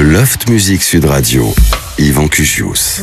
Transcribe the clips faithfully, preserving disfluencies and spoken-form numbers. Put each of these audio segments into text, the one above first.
Loft Music Sud Radio, Yvan Cugius.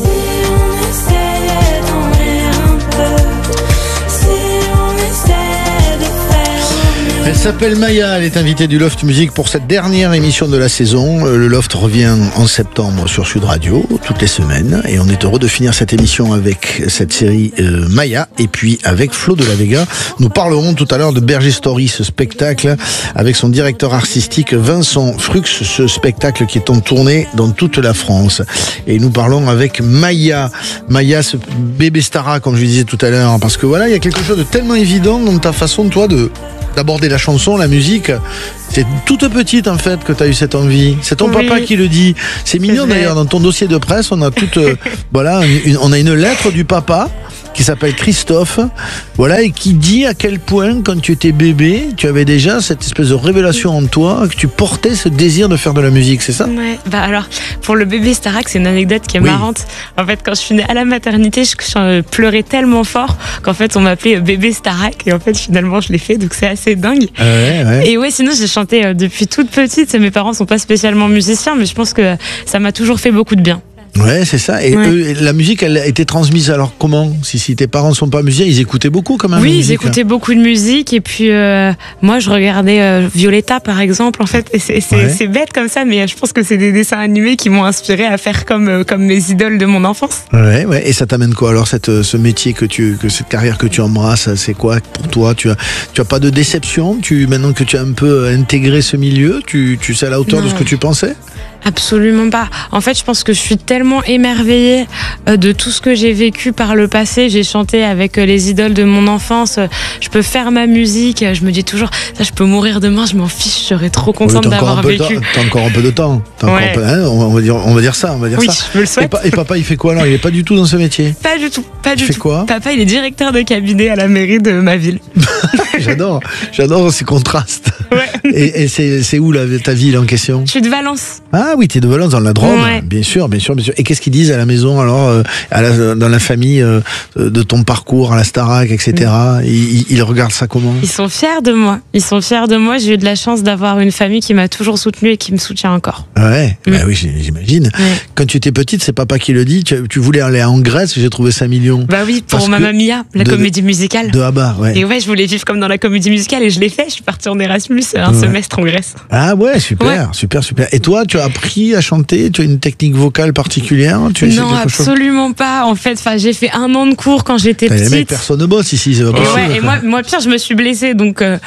Elle s'appelle Maya, elle est invitée du Loft Music pour cette dernière émission de la saison. Le Loft revient en septembre sur Sud Radio, toutes les semaines. Et on est heureux de finir cette émission avec cette série euh, Maya. Et puis avec Flo de la Vega, nous parlerons tout à l'heure de Berger Story, ce spectacle, avec son directeur artistique Vincent Frux, ce spectacle qui est en tournée dans toute la France. Et nous parlons avec Maya. Maya, ce bébé Stara, comme je disais tout à l'heure. Parce que voilà, il y a quelque chose de tellement évident dans ta façon, toi, de... d'aborder la chanson, la musique. C'est toute petite en fait que tu as eu cette envie. C'est ton oui. papa qui le dit. C'est mignon c'est d'ailleurs, dans ton dossier de presse, on a toute euh, voilà, une, on a une lettre du papa qui s'appelle Christophe, voilà, et qui dit à quel point, quand tu étais bébé, tu avais déjà cette espèce de révélation en toi, que tu portais ce désir de faire de la musique, c'est ça ? Ouais, bah alors, pour le bébé Starac, c'est une anecdote qui est oui. marrante. En fait, quand je suis née à la maternité, je, je pleurais tellement fort qu'en fait, on m'appelait bébé Starac, et en fait, finalement, je l'ai fait, donc c'est assez dingue. Ouais, ouais. Et ouais, sinon, j'ai chanté depuis toute petite, mes parents sont pas spécialement musiciens, mais je pense que ça m'a toujours fait beaucoup de bien. Ouais, c'est ça. Et ouais. eux, la musique, elle a été transmise alors comment ? Si, si tes parents ne sont pas musiciens, ils écoutaient beaucoup quand même. Oui, la musique, ils écoutaient hein. beaucoup de musique. Et puis, euh, moi, je regardais euh, Violetta, par exemple. En fait, et c'est, c'est, ouais. c'est bête comme ça, mais je pense que c'est des dessins animés qui m'ont inspiré à faire comme, euh, comme mes idoles de mon enfance. Ouais, ouais. Et ça t'amène quoi alors, cette, ce métier que tu, que cette carrière que tu embrasses, c'est quoi pour toi ? Tu as, tu as pas de déception ? Tu, maintenant que tu as un peu intégré ce milieu, tu, tu sais à la hauteur non. de ce que tu pensais ? Absolument pas. En fait, je pense que je suis tellement émerveillée de tout ce que j'ai vécu par le passé. J'ai chanté avec les idoles de mon enfance. Je peux faire ma musique. Je me dis toujours, ça, je peux mourir demain. Je m'en fiche. Je serais trop contente oui, d'avoir vécu. T'as encore un peu de temps. T'as ouais. peu, hein, on va dire, on va dire ça. On va dire oui, ça. je me le souhaite. Et, pa- et papa, il fait quoi alors ? Il est pas du tout dans ce métier ? Pas du tout. Pas il du fait tout. quoi ? Papa, il est directeur de cabinet à la mairie de ma ville. J'adore. J'adore ces contrastes. Ouais. Et, et c'est, c'est où la, ta ville en question ? Je suis de Valence. Ah oui, t'es de Valence dans la Drôme, ouais. bien sûr, bien sûr, bien sûr. Et qu'est-ce qu'ils disent à la maison alors, euh, à la, dans la famille euh, de ton parcours à la Starac, et cetera. Ils, ils regardent ça comment ? Ils sont fiers de moi. Ils sont fiers de moi. J'ai eu de la chance d'avoir une famille qui m'a toujours soutenue et qui me soutient encore. Ouais, mmh. bah oui, j'imagine. Ouais. Quand tu étais petite, c'est papa qui le dit. Tu, tu voulais aller en Grèce, j'ai trouvé ça mignon. Bah oui, pour Mamma Mia, la de, comédie musicale. De Abba, ouais. Et ouais, je voulais vivre comme dans la comédie musicale et je l'ai fait. Je suis partie en Erasmus un ouais. semestre en Grèce. Ah ouais, super, ouais. super, super. Et toi, tu as appris à chanter ? Tu as une technique vocale particulière ? Tu Non, absolument chose pas. En fait, enfin, j'ai fait un an de cours quand j'étais petite. Mais personne ne bosse ici, c'est pas et possible. Ouais, et moi, moi, pire, je me suis blessée, donc euh,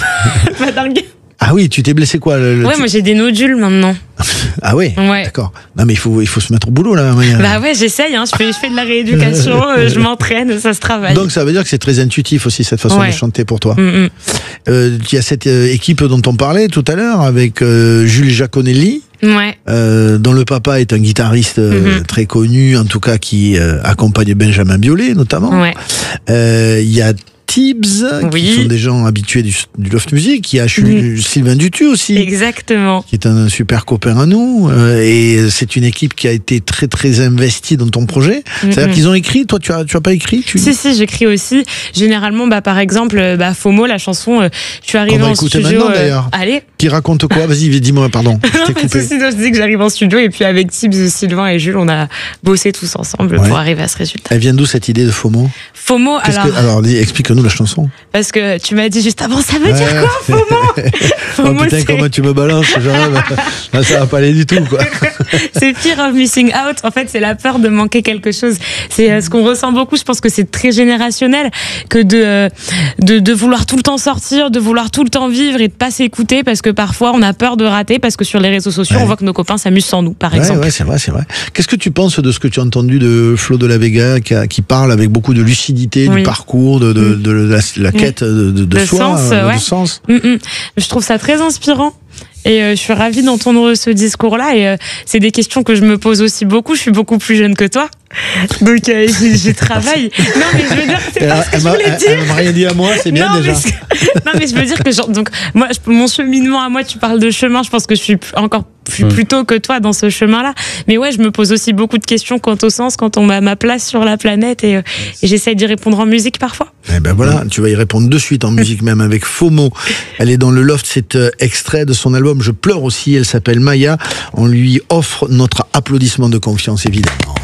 pas dingue. Ah oui, tu t'es blessé quoi le, le Ouais, tu... moi j'ai des nodules maintenant. Ah ouais, ouais. D'accord. Non mais il faut, il faut se mettre au boulot là. Maya. Bah ouais, j'essaye, hein. je, fais, je fais de la rééducation, euh, je m'entraîne, ça se travaille. Donc ça veut dire que c'est très intuitif aussi cette façon ouais. de chanter pour toi. Mm-hmm. Euh, il y a cette euh, équipe dont on parlait tout à l'heure avec euh, Jules Jaconelli. Ouais. Euh, dont le papa est un guitariste euh, mm-hmm. très connu, en tout cas qui euh, accompagne Benjamin Biolay notamment. Ouais. Euh, il y a Tibbs, oui. qui sont des gens habitués du, du Loft Music. Il y a mmh. Sylvain Dutu aussi. Exactement. Qui est un super copain à nous. Euh, et c'est une équipe qui a été très, très investie dans ton projet. Mmh. C'est-à-dire qu'ils ont écrit. Toi, tu as, tu as pas écrit tu... Si, si, j'écris aussi. Généralement, bah, par exemple, bah, FOMO, la chanson, euh, je suis arrivée en studio. Maintenant, d'ailleurs. Euh, allez. Qui raconte quoi ? Vas-y, dis-moi, pardon. Je t'ai coupé. Si, je dis que j'arrive en studio et puis avec Tibbs, Sylvain et Jules, on a bossé tous ensemble ouais. pour arriver à ce résultat. Elle vient d'où cette idée de FOMO ? FOMO, Qu'est-ce alors. Que, alors, explique-nous la chanson. Parce que tu m'as dit juste avant, ça veut ouais. dire quoi, FOMO ? FOMO oh putain, c'est... comment tu me balances, genre, là, ça va pas aller du tout, quoi. C'est fear of missing out. En fait, c'est la peur de manquer quelque chose. C'est euh, ce qu'on ressent beaucoup. Je pense que c'est très générationnel que de, euh, de, de vouloir tout le temps sortir, de vouloir tout le temps vivre et de pas s'écouter parce que parfois on a peur de rater parce que sur les réseaux sociaux, ouais. on voit que nos copains s'amusent sans nous, par ouais, exemple. Ouais, c'est vrai, c'est vrai. Qu'est-ce que tu penses de ce que tu as entendu de Flo de la Vega qui, a, qui parle avec beaucoup de lucidité oui. du parcours, de, de, mmh. de, de la, la quête de, de, de soi, sens, euh, ouais. de sens. Mmh. Je trouve ça très inspirant. Et euh, je suis ravie d'entendre ce discours-là. Et euh, c'est des questions que je me pose aussi beaucoup. Je suis beaucoup plus jeune que toi. Donc euh, je travaille. Non mais je veux dire, c'est pas ce que je voulais dire. Elle m'a rien dit à moi, c'est bien non, déjà. Mais que, non mais je veux dire que genre, donc moi, je, mon cheminement à moi, tu parles de chemin, je pense que je suis encore plus, mmh. plus tôt que toi dans ce chemin-là. Mais ouais, je me pose aussi beaucoup de questions quant au sens, quand on m'a ma place sur la planète et, euh, et j'essaye d'y répondre en musique parfois. Eh ben voilà, tu vas y répondre de suite en musique même avec FOMO. Elle est dans le loft, c'est euh, extrait de son album Je pleure aussi, elle s'appelle Maya. On lui offre notre applaudissement de confiance évidemment.